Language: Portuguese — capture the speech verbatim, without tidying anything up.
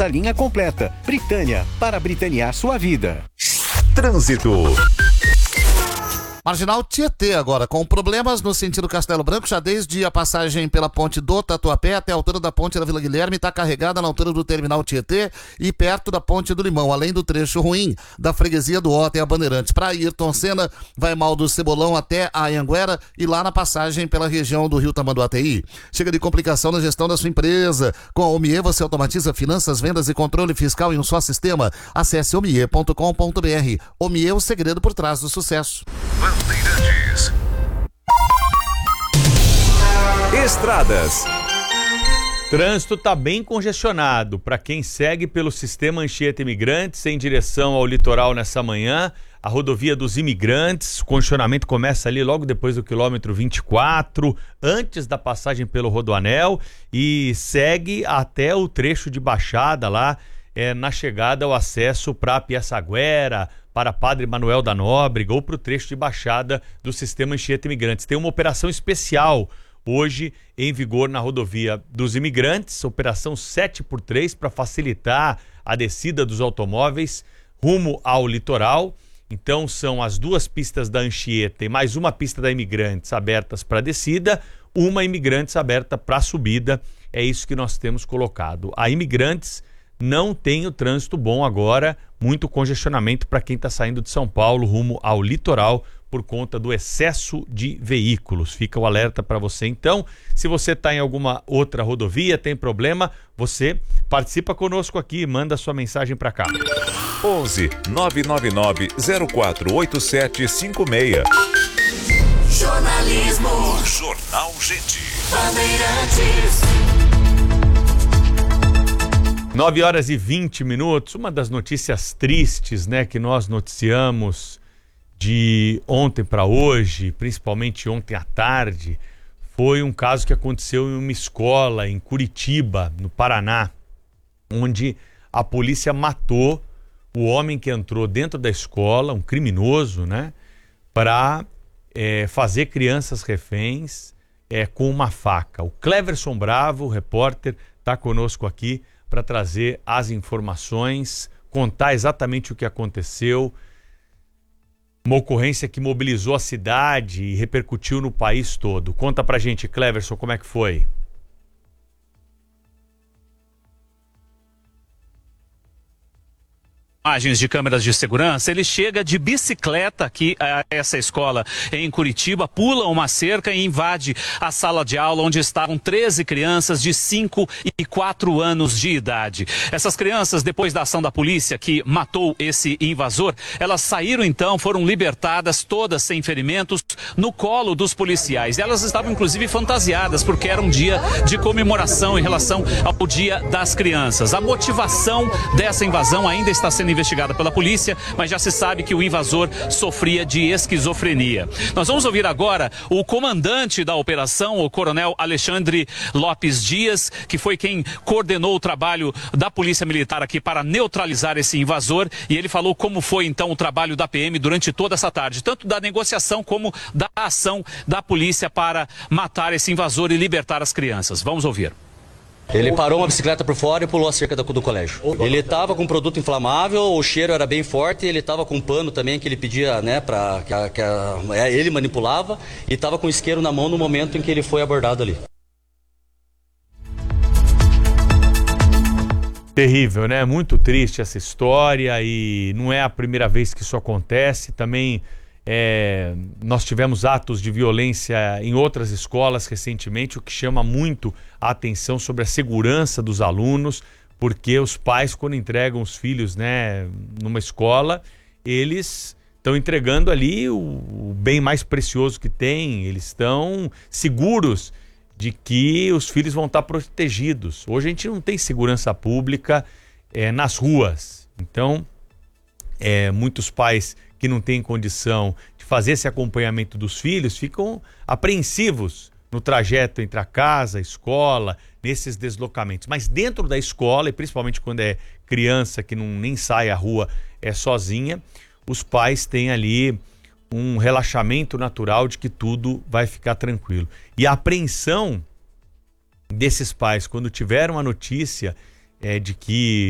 nossa linha completa. Britânia, para britanear sua vida. Trânsito. Marginal Tietê agora, com problemas no sentido Castelo Branco, já desde a passagem pela ponte do Tatuapé até a altura da ponte da Vila Guilherme, está carregada na altura do terminal Tietê e perto da ponte do Limão, além do trecho ruim da freguesia do Ota e a Bandeirantes. Para Ayrton Senna, vai mal do Cebolão até a Anhanguera e lá na passagem pela região do Rio Tamanduateí. Chega de complicação na gestão da sua empresa. Com a Omie você automatiza finanças, vendas e controle fiscal em um só sistema. Acesse omie ponto com ponto br. Omie, o segredo por trás do sucesso. Bandeirantes. Estradas. Trânsito está bem congestionado para quem segue pelo sistema Anchieta Imigrantes em direção ao litoral nessa manhã. A rodovia dos Imigrantes, o congestionamento começa ali logo depois do quilômetro vinte e quatro, antes da passagem pelo Rodoanel, e segue até o trecho de baixada lá, é, na chegada ao acesso para Piaçaguera, para Padre Manuel da Nóbrega ou para o trecho de baixada do sistema Anchieta Imigrantes. Tem uma operação especial hoje em vigor na rodovia dos Imigrantes, operação sete por três, para facilitar a descida dos automóveis rumo ao litoral. Então são as duas pistas da Anchieta e mais uma pista da Imigrantes abertas para descida, uma Imigrantes aberta para subida. É isso que nós temos colocado. A Imigrantes não tem o trânsito bom agora, muito congestionamento para quem está saindo de São Paulo rumo ao litoral por conta do excesso de veículos. Fica o alerta para você. Então, se você está em alguma outra rodovia, tem problema, você participa conosco aqui, manda sua mensagem para cá. onze nove nove nove zero quatro oito sete cinco seis. Jornalismo. Jornal Gente. Bandeirantes. nove horas e vinte minutos, uma das notícias tristes, né, que nós noticiamos de ontem para hoje, principalmente ontem à tarde, foi um caso que aconteceu em uma escola em Curitiba, no Paraná, onde a polícia matou o homem que entrou dentro da escola, um criminoso, né, para é, fazer crianças reféns é, com uma faca. O Cleverson Bravo, o repórter, está conosco aqui para trazer as informações, contar exatamente o que aconteceu. Uma ocorrência que mobilizou a cidade e repercutiu no país todo. Conta pra gente, Cleverson, como é que foi? Imagens de câmeras de segurança, ele chega de bicicleta aqui a essa escola em Curitiba, pula uma cerca e invade a sala de aula onde estavam treze crianças de cinco e quatro anos de idade. Essas crianças, depois da ação da polícia que matou esse invasor, elas saíram então, foram libertadas, todas sem ferimentos, no colo dos policiais. Elas estavam inclusive fantasiadas porque era um dia de comemoração em relação ao Dia das Crianças. A motivação dessa invasão ainda está sendo investigada pela polícia, mas já se sabe que o invasor sofria de esquizofrenia. Nós vamos ouvir agora o comandante da operação, o coronel Alexandre Lopes Dias, que foi quem coordenou o trabalho da Polícia Militar aqui para neutralizar esse invasor, e ele falou como foi então o trabalho da P M durante toda essa tarde, tanto da negociação como da ação da polícia para matar esse invasor e libertar as crianças. Vamos ouvir. Ele parou uma bicicleta por fora e pulou a cerca do, do colégio. Ele estava com produto inflamável, o cheiro era bem forte, ele estava com um pano também que ele pedia, né, para que, a, que a, ele manipulava, e estava com isqueiro na mão no momento em que ele foi abordado ali. Terrível, né? Muito triste essa história e não é a primeira vez que isso acontece. Também é, nós tivemos atos de violência em outras escolas recentemente, o que chama muito a atenção sobre a segurança dos alunos, porque os pais, quando entregam os filhos, né, numa escola, eles estão entregando ali o, o bem mais precioso que tem, eles estão seguros de que os filhos vão estar protegidos. Hoje a gente não tem segurança pública é, nas ruas, então é, muitos pais que não têm condição de fazer esse acompanhamento dos filhos ficam apreensivos no trajeto entre a casa, a escola, nesses deslocamentos. Mas dentro da escola, e principalmente quando é criança que não nem sai à rua é sozinha, os pais têm ali um relaxamento natural de que tudo vai ficar tranquilo. E a apreensão desses pais quando tiveram a notícia é, de que